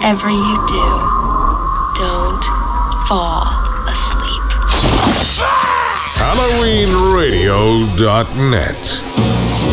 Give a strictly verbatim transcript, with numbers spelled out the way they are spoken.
whatever you do, don't fall asleep. Halloween Radio dot net